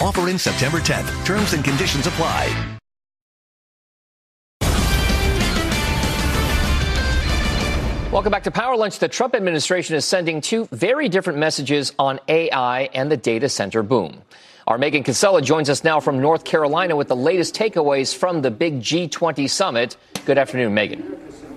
Offer ends September 10th. Terms and conditions apply. Welcome back to Power Lunch. The Trump administration is sending two very different messages on AI and the data center boom. Our Megan Casella joins us now from North Carolina with the latest takeaways from the big G20 summit. Good afternoon, Megan.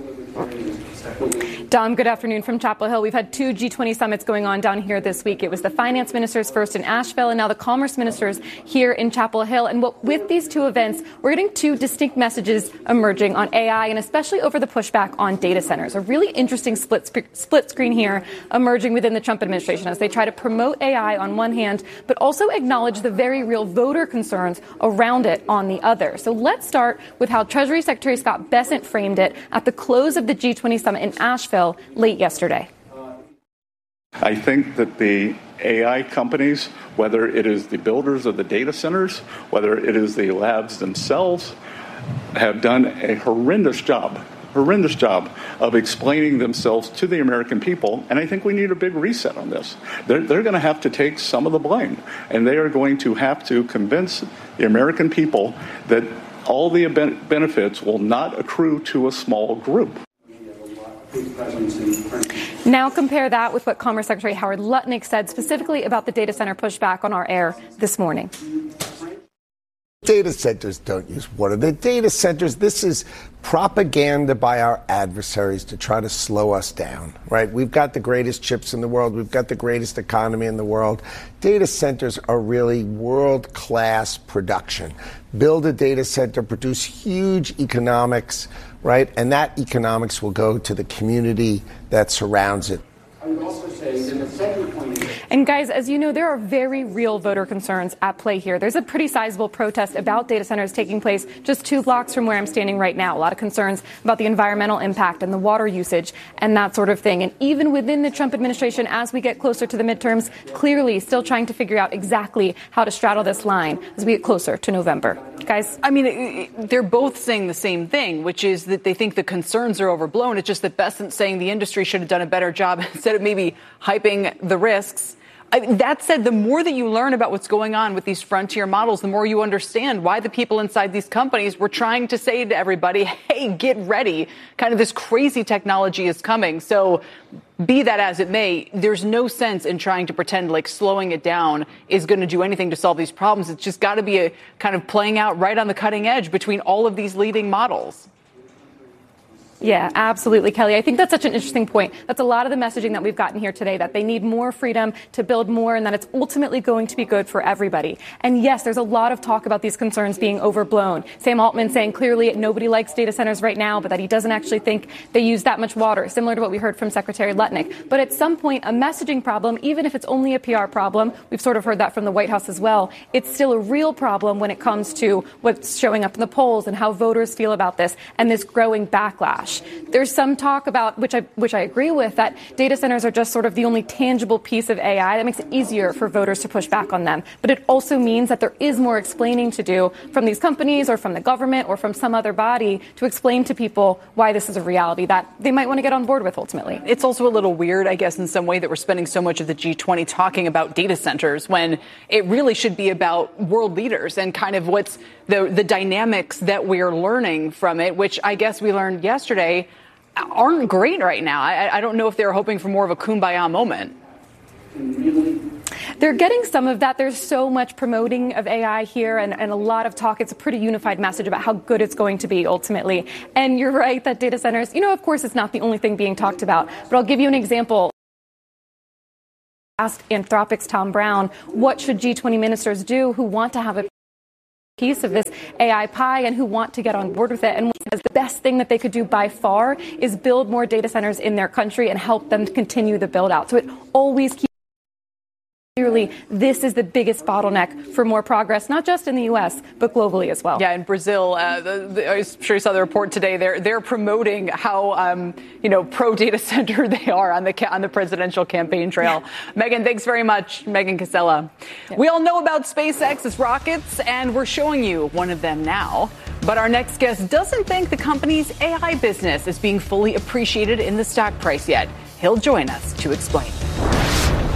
Dom, good afternoon from Chapel Hill. We've had two G20 summits going on down here this week. It was the finance ministers first in Asheville and now the commerce ministers here in Chapel Hill. And with these two events, we're getting two distinct messages emerging on AI and especially over the pushback on data centers. A really interesting split screen here emerging within the Trump administration as they try to promote AI on one hand, but also acknowledge the very real voter concerns around it on the other. So let's start with how Treasury Secretary Scott Bessent framed it at the close of the G20 summit in Asheville late yesterday. I think that the AI companies, whether it is the builders of the data centers, whether it is the labs themselves, have done a horrendous job of explaining themselves to the American people. And I think we need a big reset on this. They're going to have to take some of the blame, and they are going to have to convince the American people that all the benefits will not accrue to a small group. Now compare that with what Commerce Secretary Howard Lutnick said specifically about the data center pushback on our air this morning. Data centers don't use water. The data centers, this is propaganda by our adversaries to try to slow us down, right? We've got the greatest chips in the world. We've got the greatest economy in the world. Data centers are really world-class production. Build a data center, produce huge economics, right? And that economics will go to the community that surrounds it. I would also say that the second point is... And guys, as you know, there are very real voter concerns at play here. There's a pretty sizable protest about data centers taking place just 2 blocks from where I'm standing right now. A lot of concerns about the environmental impact and the water usage and that sort of thing. And even within the Trump administration, as we get closer to the midterms, clearly still trying to figure out exactly how to straddle this line as we get closer to November. Guys? I mean, they're both saying the same thing, which is that they think the concerns are overblown. It's just that Bessent's saying the industry should have done a better job instead of maybe hyping the risks. That said, the more that you learn about what's going on with these frontier models, the more you understand why the people inside these companies were trying to say to everybody, hey, get ready. Kind of this crazy technology is coming. So be that as it may, there's no sense in trying to pretend like slowing it down is going to do anything to solve these problems. It's just got to be a kind of playing out right on the cutting edge between all of these leading models. Yeah, absolutely, Kelly. I think that's such an interesting point. That's a lot of the messaging that we've gotten here today, that they need more freedom to build more and that it's ultimately going to be good for everybody. And yes, there's a lot of talk about these concerns being overblown. Sam Altman saying clearly nobody likes data centers right now, but that he doesn't actually think they use that much water, similar to what we heard from Secretary Lutnick. But at some point, a messaging problem, even if it's only a PR problem, we've sort of heard that from the White House as well, it's still a real problem when it comes to what's showing up in the polls and how voters feel about this and this growing backlash. There's some talk about, which I agree with, that data centers are just sort of the only tangible piece of AI that makes it easier for voters to push back on them. But it also means that there is more explaining to do from these companies or from the government or from some other body to explain to people why this is a reality that they might want to get on board with ultimately. It's also a little weird, I guess, in some way that we're spending so much of the G20 talking about data centers when it really should be about world leaders and kind of what's the dynamics that we're learning from it, which I guess we learned yesterday aren't great right now. I don't know if they're hoping for more of a kumbaya moment. They're getting some of that. There's so much promoting of AI here and a lot of talk. It's a pretty unified message about how good it's going to be ultimately. And you're right that data centers, of course, it's not the only thing being talked about. But I'll give you an example. Asked Anthropic's Tom Brown, what should G20 ministers do who want to have a piece of this AI pie and who want to get on board with it? And the best thing that they could do by far is build more data centers in their country and help them continue the build out. So it always keeps clearly this is the biggest bottleneck for more progress, not just in the U.S., but globally as well. Yeah, in Brazil, I'm sure you saw the report today. They're promoting how pro data center they are on the presidential campaign trail. Megan, thanks very much, Megan Casella. Yeah. We all know about SpaceX's rockets, and we're showing you one of them now. But our next guest doesn't think the company's AI business is being fully appreciated in the stock price yet. He'll join us to explain.